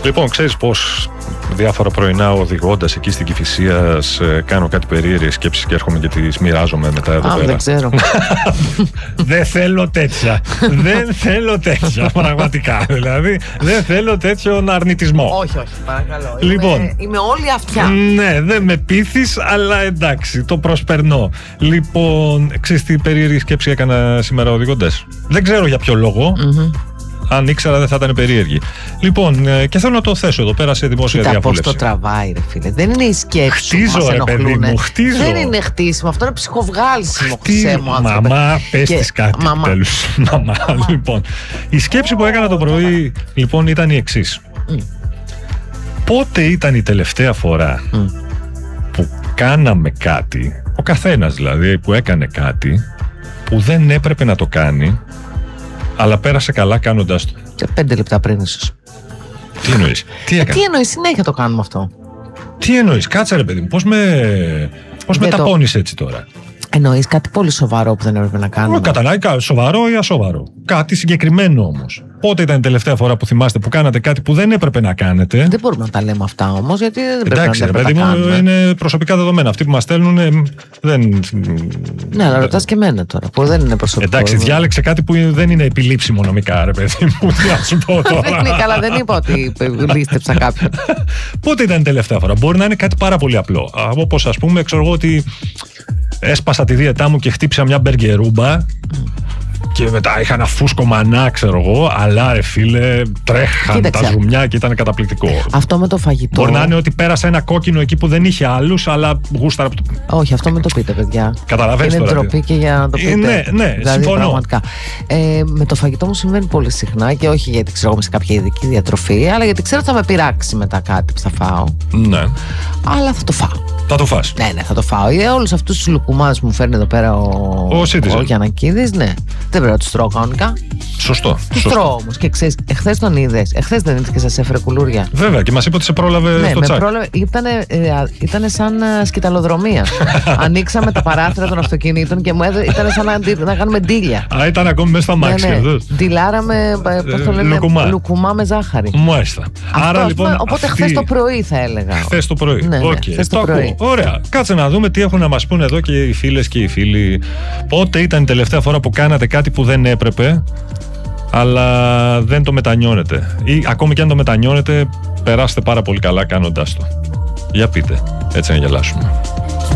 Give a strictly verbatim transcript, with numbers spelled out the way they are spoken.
Λοιπόν, ξέρεις πως διάφορα πρωινά οδηγώντας εκεί στην Κηφισία κάνω κάτι περίεργες σκέψεις και έρχομαι και τις μοιράζομαι μετά εδώ Α, πέρα. δεν ξέρω. Δεν θέλω τέτοια. Δεν θέλω τέτοια, πραγματικά. Δηλαδή, δεν θέλω τέτοιον αρνητισμό. Όχι, όχι, παρακαλώ. Λοιπόν, είμαι, είμαι όλη αυτιά. Ναι, δεν με πείθεις, αλλά εντάξει, το προσπερνώ. Λοιπόν, ξέρεις τι περίεργη σκέψη έκανα σήμερα οδηγώντας? Δεν ξέρω για ποιο λόγο. Mm-hmm. Αν ήξερα δεν θα ήταν περίεργη. Λοιπόν, και θέλω να το θέσω εδώ πέρα σε δημόσια Κοίτα διαβούλευση. Πώς το τραβάει, ρε φίλε. Δεν είναι η σκέψη Χτίζω, που μας ρε παιδί ενοχλούνε. μου, χτίζω. Δεν είναι χτίσιμο, αυτό είναι ψυχοβγάλσιμο. Τι, μου, άνθρωπε. μαμά, πες Και- της κάτι μαμά. τέλος. Μαμά, λοιπόν. Η σκέψη που έκανα το πρωί, λοιπόν, ήταν η εξής. Mm. Πότε ήταν η τελευταία φορά Mm. που κάναμε κάτι, ο καθένας δηλαδή, που έκανε κάτι που δεν έπρεπε να το κάνει, αλλά πέρασε καλά κάνοντας το? Και πέντε λεπτά πριν ίσως. Τι εννοείς? Τι έκανε? Τι εννοείς, συνέχεια το κάνουμε αυτό. Τι εννοείς? Κάτσε ρε παιδί μου, πώς με, πώς με Δεν το- ταπώνεις έτσι τώρα? Εννοείς κάτι πολύ σοβαρό που δεν έπρεπε να κάνουμε. Κατά ανάγκη, σοβαρό ή ασοβαρό. Κάτι συγκεκριμένο όμως. Πότε ήταν η τελευταία φορά που θυμάστε που κάνατε κάτι που δεν έπρεπε να κάνετε? Δεν μπορούμε να τα λέμε αυτά όμως, γιατί δεν πρέπει Εντάξει, να ρε τα παιδί μου, κάνουμε. είναι προσωπικά δεδομένα. Αυτοί που μας στέλνουν ε, δεν. Ναι, αλλά ρωτάς και εμένα τώρα, που δεν είναι προσωπικό. Εντάξει, διάλεξε κάτι που δεν είναι επιλήψιμο νομικά, ρε παιδί μου. Τι να σου πω Δεν είναι τώρα. καλά, δεν είπα ότι λίστεψα κάποιον. Πότε ήταν η τελευταία φορά? Μπορεί να είναι κάτι πάρα πολύ απλό. Όπως ας πούμε, ξέρω εγώ ότι έσπασα τη δίαιτά μου και χτύπησα μια μπεργκερούμπα. Και μετά είχα ένα φούσκο μανά, ξέρω εγώ, αλλά ρε φίλε, τρέχαν Κοίταξε. τα ζουμιά και ήταν καταπληκτικό. Αυτό με το φαγητό. Μπορεί να είναι ότι πέρασα ένα κόκκινο εκεί που δεν είχε άλλους, αλλά γούσταρα. Όχι, αυτό μην το πείτε, παιδιά. Καταλαβαίνεις Είναι τώρα. ντροπή και για να το Ε, πείτε. ναι, ναι, δηλαδή, συμφωνώ. Πραγματικά. Ε, με το φαγητό μου συμβαίνει πολύ συχνά και όχι γιατί ξέρω είμαι σε κάποια ειδική διατροφή, αλλά γιατί ξέρω ότι θα με πειράξει μετά κάτι που θα φάω. Ναι. Αλλά θα το φάω. Θα το φας. Ναι, ναι, θα το φάω. Για όλους αυτούς τους λουκουμάδες που μου φέρνει εδώ πέρα ο, Ο Citizen. ο Γιαννακίδης, ναι. Δεν πρέπει να τους τρώω κανονικά. Σωστό. Τους σωστό. τρώω όμως. Και ξέρεις, εχθές τον είδες. Εχθές δεν είδες και σας έφερε κουλούρια. Βέβαια, και μας είπε ότι σε πρόλαβε Ναι, στο με τσάκ. πρόλαβε. Ήτανε, ε, ήτανε σαν ε, σκηταλοδρομία. Ανοίξαμε τα παράθυρα των αυτοκινήτων και μου έδωσε, ήταν σαν να, ντι- να κάνουμε ντύλια. Α, ήταν ακόμη μέσα στα μάξια. Ναι, ναι. εδώ. Ντυλάραμε, ε, πώς το Ε, λένε, λουκουμά. λουκουμά με ζάχαρη. Μάλιστα. Αυτό, Άρα ας λοιπόν. πούμε, οπότε αυτή- χθες το πρωί θα έλεγα. Χθες το πρωί. Ναι, ναι, Οκ, χθες το το πρωί. ακούω. Ωραία. Κάτσε να δούμε τι έχουν να μας πούνε εδώ και οι φίλες και οι φίλοι. Πότε ήταν η τελευταία φορά που κάνατε κάτι που δεν έπρεπε, αλλά δεν το μετανιώνετε? Ή ακόμη και αν το μετανιώνετε, περάστε πάρα πολύ καλά κάνοντάς το. Για πείτε. Έτσι να γελάσουμε.